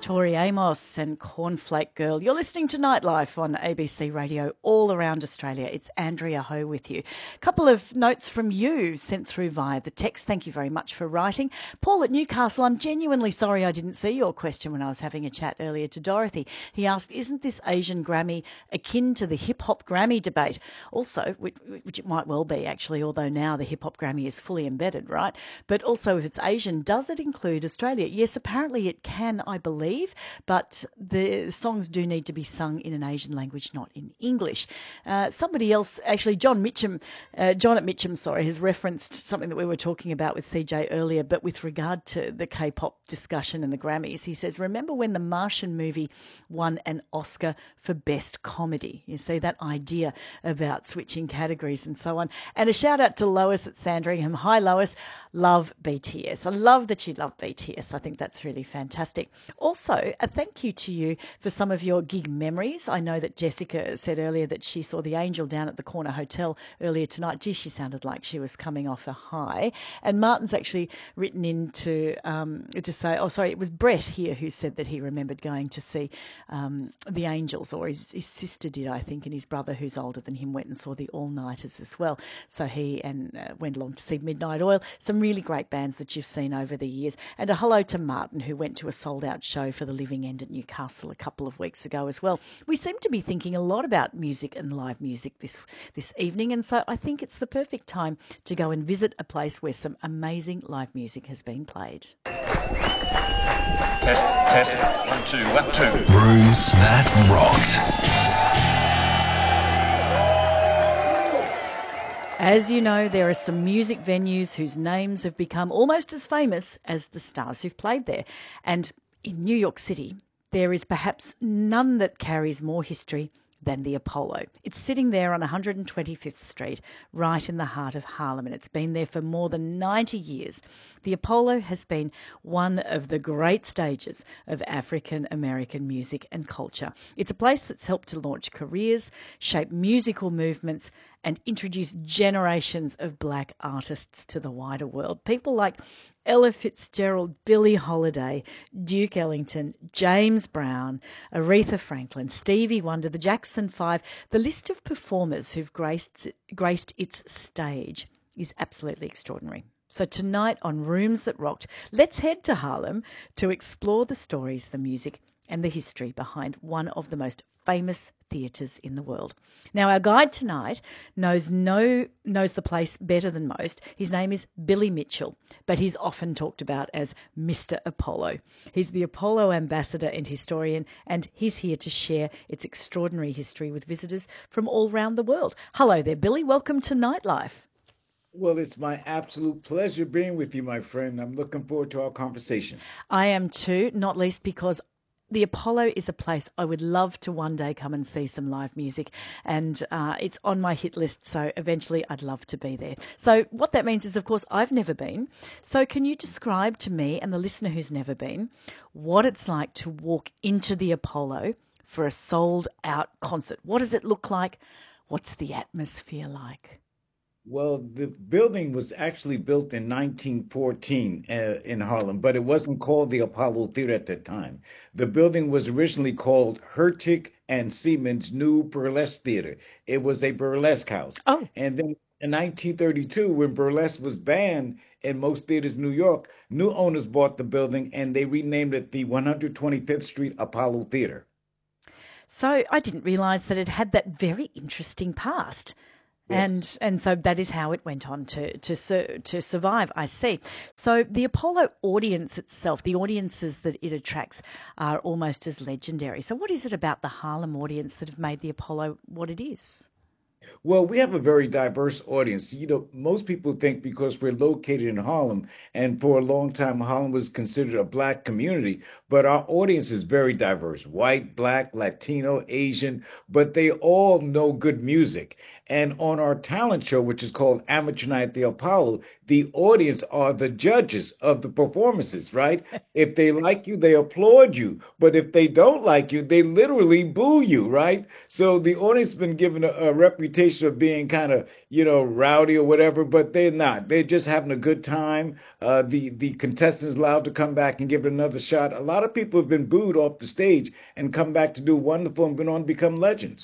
Tori Amos and Cornflake Girl. You're listening to Nightlife on ABC Radio all around Australia. It's Andrea Ho with you. A couple of notes from you sent through via the text. Thank you very much for writing. Paul at Newcastle, I'm genuinely sorry I didn't see your question when I was having a chat earlier to Dorothy. He asked, isn't this Asian Grammy akin to the hip-hop Grammy debate? Also, which it might well be actually, although now the hip-hop Grammy is fully embedded, right? But also if it's Asian, does it include Australia? Yes, apparently it can, I believe. But the songs do need to be sung in an Asian language, not in English. Somebody else, actually, John at Mitcham, has referenced something that we were talking about with CJ earlier, but with regard to the K-pop discussion and the Grammys, he says, remember when the Martian movie won an Oscar for Best Comedy? You see, that idea about switching categories and so on. And a shout out to Lois at Sandringham. Hi, Lois. Love BTS. I love that you love BTS. I think that's really fantastic. Also, a thank you to you for some of your gig memories. I know that Jessica said earlier that she saw the Angel down at the Corner Hotel earlier tonight. Gee, she sounded like she was coming off a high. And Martin's actually written in to say, it was Brett here who said that he remembered going to see the Angels, or his sister did, I think, and his brother, who's older than him, went and saw the All-Nighters as well. So he went along to see Midnight Oil. Some really great bands that you've seen over the years. And a hello to Martin, who went to a sold-out show for the Living End at Newcastle a couple of weeks ago as well. We seem to be thinking a lot about music and live music this evening, and so I think it's the perfect time to go and visit a place where some amazing live music has been played. Test. 1, 2, 1, 2. Rooms that rocked. As you know, there are some music venues whose names have become almost as famous as the stars who've played there. And in New York City, there is perhaps none that carries more history than the Apollo. It's sitting there on 125th Street, right in the heart of Harlem, and it's been there for more than 90 years. The Apollo has been one of the great stages of African American music and culture. It's a place that's helped to launch careers, shape musical movements, and introduce generations of black artists to the wider world. People like Ella Fitzgerald, Billie Holiday, Duke Ellington, James Brown, Aretha Franklin, Stevie Wonder, the Jackson 5. The list of performers who've graced its stage is absolutely extraordinary. So tonight on Rooms That Rocked, let's head to Harlem to explore the stories, the music and the history behind one of the most famous theatres in the world. Now, our guide tonight knows the place better than most. His name is Billy Mitchell, but he's often talked about as Mr. Apollo. He's the Apollo ambassador and historian, and he's here to share its extraordinary history with visitors from all around the world. Hello there, Billy. Welcome to Nightlife. Well, it's my absolute pleasure being with you, my friend. I'm looking forward to our conversation. I am too, not least because the Apollo is a place I would love to one day come and see some live music, and it's on my hit list, so eventually I'd love to be there. So what that means is, of course, I've never been. So can you describe to me and the listener who's never been what it's like to walk into the Apollo for a sold-out concert? What does it look like? What's the atmosphere like? Well, the building was actually built in 1914 in Harlem, but it wasn't called the Apollo Theater at that time. The building was originally called Hurtig and Siemens New Burlesque Theater. It was a burlesque house. Oh. And then in 1932, when burlesque was banned in most theaters in New York, new owners bought the building and they renamed it the 125th Street Apollo Theater. So I didn't realise that it had that very interesting past. Yes. And so that is how it went on to survive, I see. So the Apollo audience itself, the audiences that it attracts are almost as legendary. So what is it about the Harlem audience that have made the Apollo what it is? Well, we have a very diverse audience. You know, most people think because we're located in Harlem, and for a long time, Harlem was considered a black community, but our audience is very diverse, white, black, Latino, Asian, but they all know good music. And on our talent show, which is called Amateur Night at the Apollo, the audience are the judges of the performances, right? If they like you, they applaud you. But if they don't like you, they literally boo you, right? So the audience has been given a reputation reputation of being kind of, rowdy or whatever, but they're not. They're just having a good time. The contestants allowed to come back and give it another shot. A lot of people have been booed off the stage and come back to do wonderful and been on to become legends.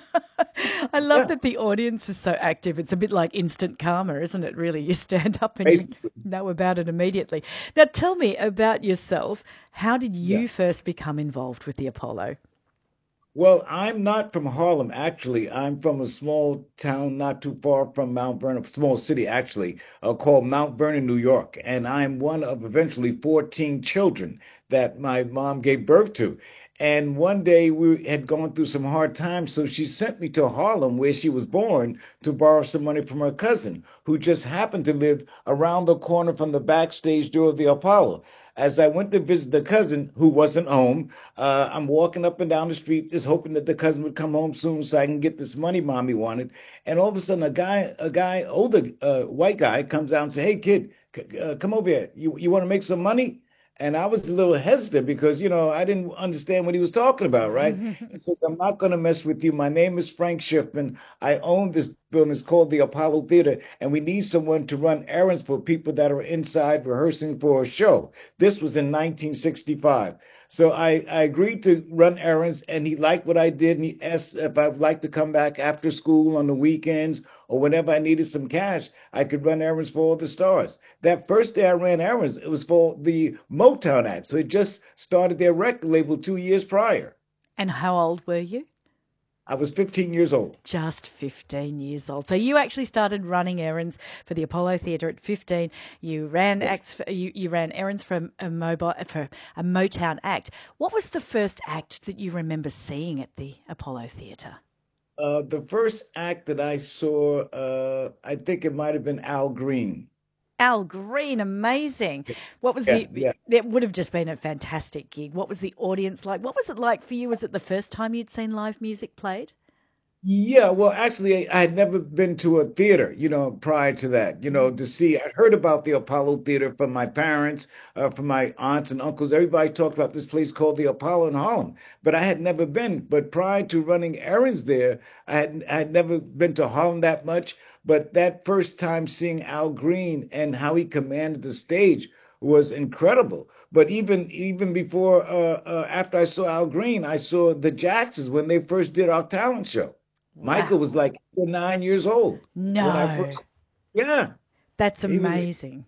I love Yeah. that the audience is so active. It's a bit like instant karma, isn't it, really? You stand up and you Basically, know about it immediately. Now, tell me about yourself. How did yeah. you first become involved with the Apollo? Well, I'm not from Harlem, actually. I'm from a small town not too far from Mount Vernon, a small city, actually, called Mount Vernon, New York. And I'm one of eventually 14 children that my mom gave birth to. And one day we had gone through some hard times, so she sent me to Harlem, where she was born, to borrow some money from her cousin, who just happened to live around the corner from the backstage door of the Apollo. As I went to visit the cousin who wasn't home, I'm walking up and down the street just hoping that the cousin would come home soon so I can get this money mommy wanted. And all of a sudden, older white guy comes out and says, "Hey, kid, come over here. You want to make some money?" And I was a little hesitant because, I didn't understand what he was talking about, right? He says, "I'm not going to mess with you. My name is Frank Schiffman. I own this building. It's called the Apollo Theater, and we need someone to run errands for people that are inside rehearsing for a show." This was in 1965. So I agreed to run errands, and he liked what I did, and he asked if I would like to come back after school on the weekends or whenever I needed some cash, I could run errands for all the stars. That first day I ran errands, it was for the Motown Act. So it just started their record label 2 years prior. And how old were you? I was 15 years old. Just 15 years old. So you actually started running errands for the Apollo Theatre at 15. You ran Yes. acts. You ran errands for a Motown act. What was the first act that you remember seeing at the Apollo Theatre? The first act that I saw, I think it might have been Al Green. Al Green, amazing. What was Yeah, yeah. it would have just been a fantastic gig. What was the audience like? What was it like for you? Was it the first time you'd seen live music played? Yeah, well, actually, I had never been to a theater, prior to that, to see. I heard about the Apollo Theater from my parents, from my aunts and uncles. Everybody talked about this place called the Apollo in Harlem, but I had never been. But prior to running errands there, I had never been to Harlem that much. But that first time seeing Al Green and how he commanded the stage was incredible. But even before, after I saw Al Green, I saw the Jacksons when they first did our talent show. Michael was Wow. like 9 years old when I No, first, yeah, that's he was. amazing.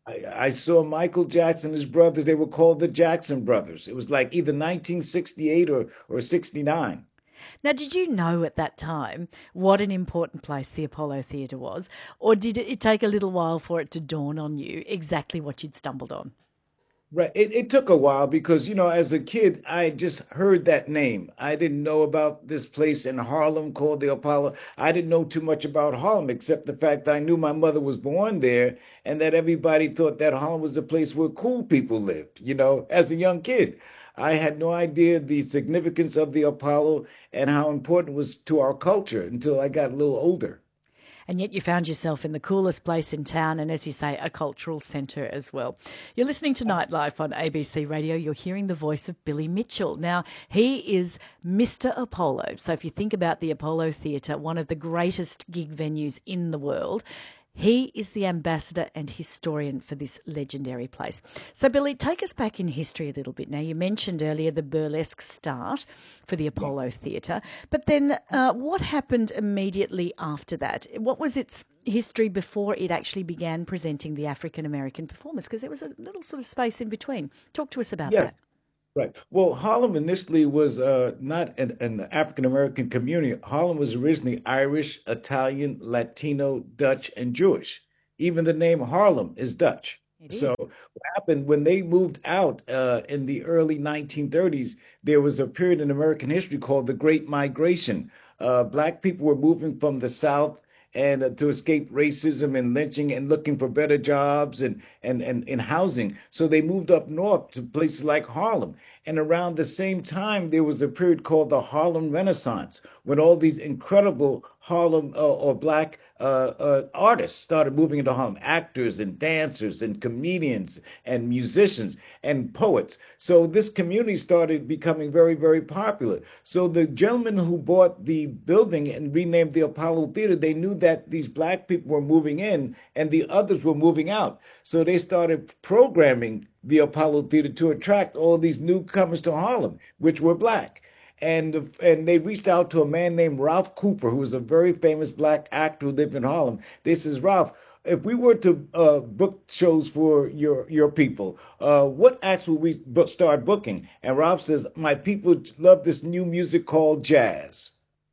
I saw Michael Jackson, his brothers. They were called the Jackson Brothers. It was like either 1968 or 69. Now, did you know at that time what an important place the Apollo Theatre was, or did it take a little while for it to dawn on you exactly what you'd stumbled on? Right. It took a while because, as a kid, I just heard that name. I didn't know about this place in Harlem called the Apollo. I didn't know too much about Harlem except the fact that I knew my mother was born there and that everybody thought that Harlem was a place where cool people lived, as a young kid. I had no idea the significance of the Apollo and how important it was to our culture until I got a little older. And yet you found yourself in the coolest place in town and, as you say, a cultural centre as well. You're listening to Nightlife on ABC Radio. You're hearing the voice of Billy Mitchell. Now, he is Mr. Apollo. So if you think about the Apollo Theatre, one of the greatest gig venues in the world, he is the ambassador and historian for this legendary place. So, Billy, take us back in history a little bit. Now, you mentioned earlier the burlesque start for the Yeah. Apollo Theatre, but then what happened immediately after that? What was its history before it actually began presenting the African American performers? Because there was a little sort of space in between. Talk to us about Yeah. that. Right. Well, Harlem initially was not an African American community. Harlem was originally Irish, Italian, Latino, Dutch, and Jewish. Even the name Harlem is Dutch. It So is. what happened when they moved out in the early 1930s, there was a period in American history called the Great Migration. Black people were moving from the South and to escape racism and lynching and looking for better jobs and housing. So they moved up north to places like Harlem. And around the same time, there was a period called the Harlem Renaissance when all these incredible Harlem or black artists started moving into Harlem, actors and dancers and comedians and musicians and poets. So this community started becoming very, very popular. So the gentleman who bought the building and renamed the Apollo Theater, they knew that these black people were moving in and the others were moving out. So they started programming the Apollo Theater to attract all these newcomers to Harlem, which were black. And they reached out to a man named Ralph Cooper, who was a very famous black actor who lived in Harlem. They says, Ralph, if we were to book shows for your people, what acts would we start booking? And Ralph says, my people love this new music called jazz,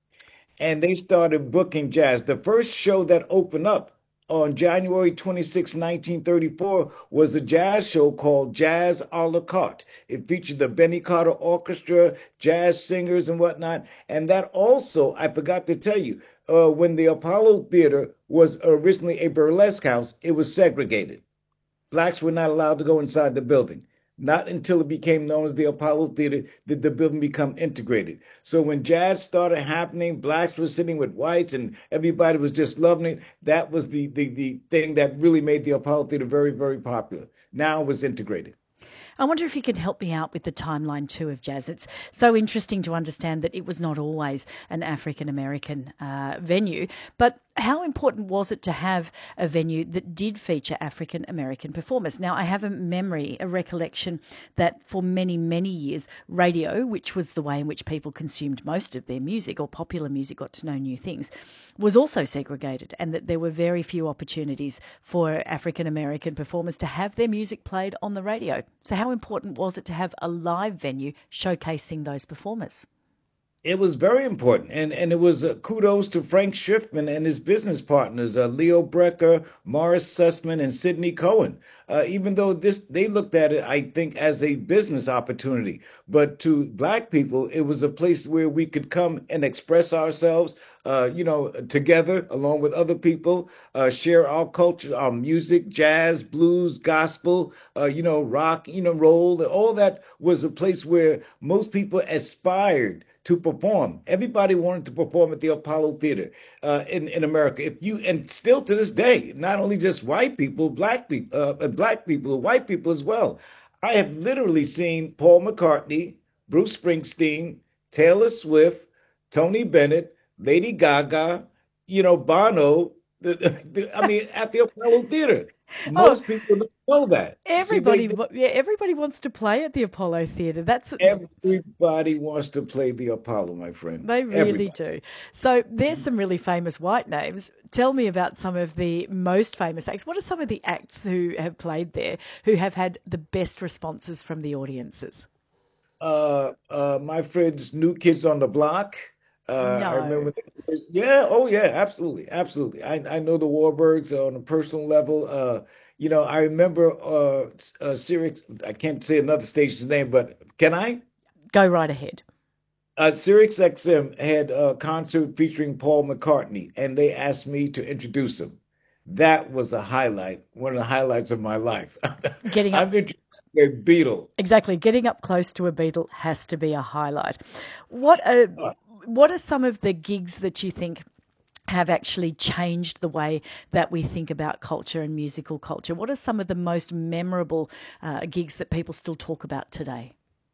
and they started booking jazz. The first show that opened up on January 26, 1934, was a jazz show called Jazz a la carte. It featured the Benny Carter Orchestra, jazz singers, and whatnot. And that also, I forgot to tell you, when the Apollo Theater was originally a burlesque house, it was segregated. Blacks were not allowed to go inside the building. Not until it became known as the Apollo Theater did the building become integrated. So when jazz started happening, blacks were sitting with whites and everybody was just loving it. That was the thing that really made the Apollo Theater very, very popular. Now it was integrated. I wonder if you can help me out with the timeline too of jazz. It's so interesting to understand that it was not always an African American venue, but how important was it to have a venue that did feature African American performers? Now, I have a recollection that for many, many years, radio, which was the way in which people consumed most of their music or popular music, got to know new things, was also segregated, and that there were very few opportunities for African American performers to have their music played on the radio. So how important was it to have a live venue showcasing those performers? It was very important, and it was kudos to Frank Schiffman and his business partners, Leo Brecker, Morris Sussman, and Sidney Cohen. Even though they looked at it, I think, as a business opportunity, but to black people, it was a place where we could come and express ourselves, together along with other people, share our culture, our music, jazz, blues, gospel, rock, roll. All that was a place where most people aspired to perform. Everybody wanted to perform at the Apollo Theater in America. And still to this day, not only just white people, black people, white people as well. I have literally seen Paul McCartney, Bruce Springsteen, Taylor Swift, Tony Bennett, Lady Gaga, Bono. At the Apollo Theater. Most people don't know that. Everybody wants to play at the Apollo Theatre. Everybody wants to play the Apollo, my friend. They really do. So there's some really famous white names. Tell me about some of the most famous acts. What are some of the acts who have played there who have had the best responses from the audiences? My friends, New Kids on the Block. I No. remember, yeah, oh yeah, absolutely, absolutely. I know the Warburgs on a personal level. I remember Sirius. I can't say another station's name, but can I? Go right ahead. Sirius XM had a concert featuring Paul McCartney, and they asked me to introduce him. That was a highlight, one of the highlights of my life. Getting up, I'm introduced to a Beatle. exactly, getting up close to a Beatle has to be a highlight. What are, what are some of the gigs that you think have actually changed the way that we think about culture and musical culture? What are some of the most memorable gigs that people still talk about today?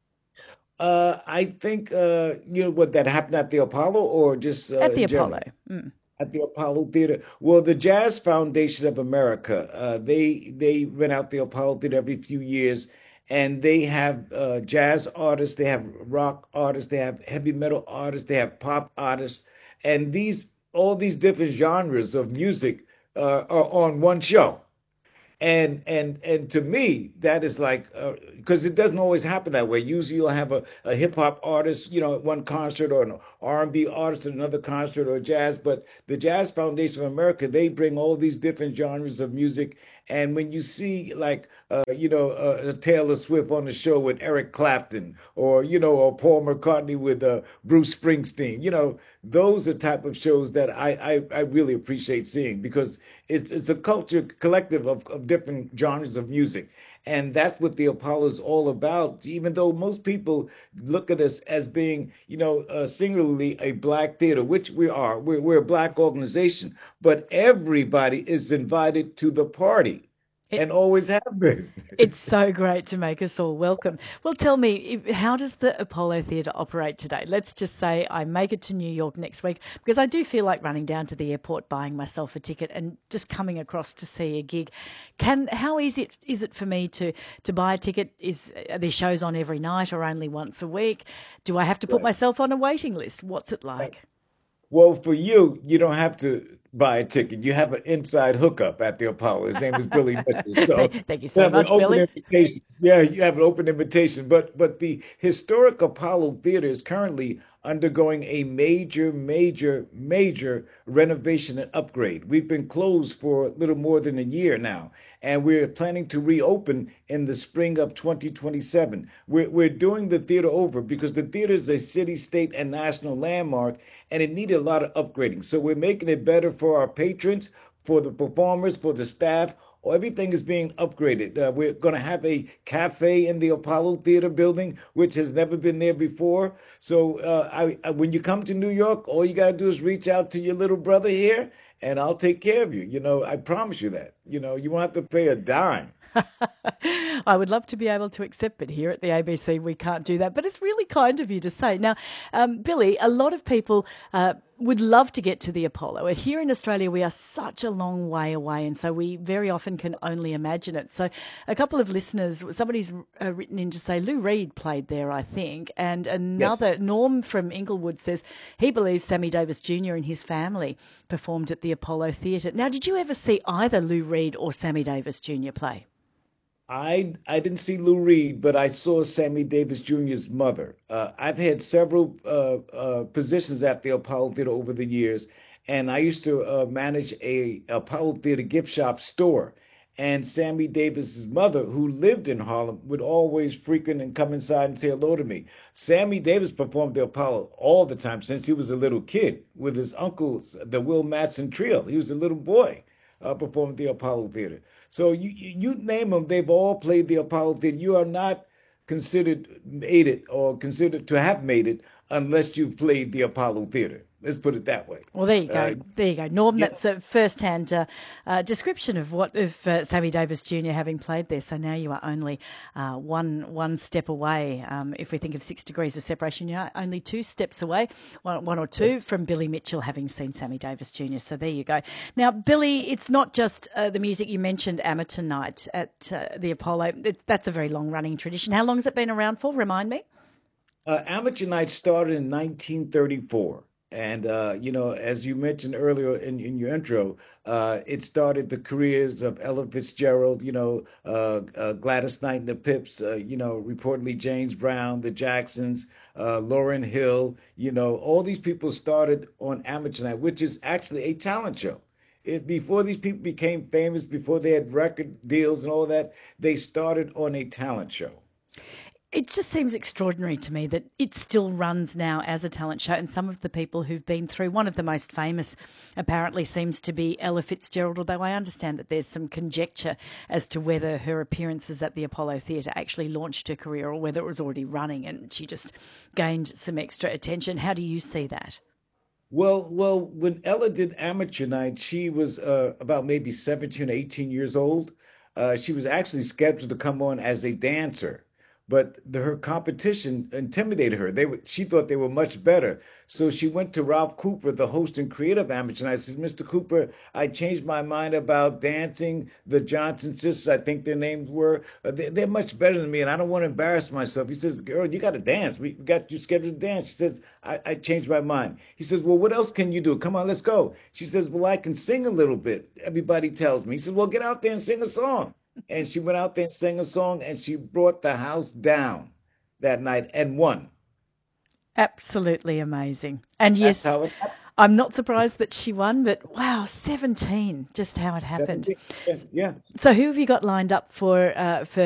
I think what that happened at the Apollo, or just At the in general. Apollo. Mm. At the Apollo Theater. Well, the Jazz Foundation of America, they rent out the Apollo Theater every few years, and they have jazz artists, they have rock artists, they have heavy metal artists, they have pop artists, and all these different genres of music are on one show. And to me, that is like, because it doesn't always happen that way. Usually you'll have a hip hop artist, at one concert, or an R&B artist at another concert, or jazz. But the Jazz Foundation of America, they bring all these different genres of music. And when you see like, Taylor Swift on the show with Eric Clapton, or Paul McCartney with Bruce Springsteen, those are type of shows that I really appreciate seeing, because it's a culture collective of different genres of music. And that's what the Apollo is all about. Even though most people look at us as being, singularly a black theater, which we are, we're a black organization, but everybody is invited to the party and It's always have been. it's so great to make us all welcome. Well, tell me, how does the Apollo Theatre operate today? Let's just say I make it to New York next week, because I do feel like running down to the airport, buying myself a ticket and just coming across to see a gig. How easy is it for me to buy a ticket? Are there shows on every night or only once a week? Do I have to put Right. myself on a waiting list? What's it like? Well, for you, you don't have to buy a ticket. You have an inside hookup at the Apollo. His name is Billy Mitchell. So Thank you you so have an much, open Billy. invitation. Yeah, you have an open invitation. But the historic Apollo Theater is currently undergoing a major renovation and upgrade. We've been closed for a little more than a year now, and we're planning to reopen in the spring of 2027. We're doing the theater over because the theater is a city, state, and national landmark, and it needed a lot of upgrading. So we're making it better for our patrons, for the performers, for the staff. Everything is being upgraded. We're going to have a cafe in the Apollo Theater building, which has never been there before. So when you come to New York, all you got to do is reach out to your little brother here, and I'll take care of you. I promise you that. You won't have to pay a dime. I would love to be able to accept, but here at the ABC we can't do that. But it's really kind of you to say. Now, Billy, a lot of people would love to get to the Apollo. Here in Australia, we are such a long way away, and so we very often can only imagine it. So a couple of listeners, somebody's written in to say Lou Reed played there, I think, and Yes. another, Norm from Inglewood, says he believes Sammy Davis Jr. and his family performed at the Apollo Theatre. Now, did you ever see either Lou Reed or Sammy Davis Jr. play? I didn't see Lou Reed, but I saw Sammy Davis Jr.'s mother. I've had several positions at the Apollo Theater over the years, and I used to manage a Apollo Theater gift shop store. And Sammy Davis's mother, who lived in Harlem, would always frequent and come inside and say hello to me. Sammy Davis performed the Apollo all the time since he was a little kid with his uncles, the Will Matson Trio. He was a little boy performed the Apollo Theater. So you name them, they've all played the Apollo Theater. You are not considered made it or considered to have made it unless you've played the Apollo Theater. Let's put it that way. Well, there you go. There you go, Norm. Yeah. That's a first-hand description of what of Sammy Davis Jr. having played there. So now you are only one step away. If we think of 6 degrees of separation, you're only 2 steps away, one or two, from Billy Mitchell having seen Sammy Davis Jr. So there you go. Now, Billy, it's not just the music. You mentioned Amateur Night at the Apollo. That's a very long-running tradition. How long has it been around for? Remind me. Amateur Night started in 1934. And, as you mentioned earlier in your intro, it started the careers of Ella Fitzgerald, Gladys Knight and the Pips, reportedly James Brown, the Jacksons, Lauryn Hill, all these people started on Amateur Night, which is actually a talent show. Before these people became famous, before they had record deals and all that, they started on a talent show. It just seems extraordinary to me that it still runs now as a talent show, and some of the people who've been through, one of the most famous apparently seems to be Ella Fitzgerald, although I understand that there's some conjecture as to whether her appearances at the Apollo Theatre actually launched her career or whether it was already running and she just gained some extra attention. How do you see that? Well, when Ella did Amateur Night, she was about maybe 17 or 18 years old. She was actually scheduled to come on as a dancer, but her competition intimidated her. She thought they were much better. So she went to Ralph Cooper, the host and creator of Amateur Night. Says, Mr. Cooper, I changed my mind about dancing. The Johnson sisters, I think their names were, they're much better than me, and I don't want to embarrass myself. He says, girl, you got to dance. We got you scheduled to dance. She says, I changed my mind. He says, well, what else can you do? Come on, let's go. She says, well, I can sing a little bit. Everybody tells me. He says, well, get out there and sing a song. And she went out there and sang a song, and she brought the house down that night and won. Absolutely amazing. And That's yes, how it happened. I'm not surprised that she won, but wow, 17, just how it happened. 17. Yeah. So who have you got lined up for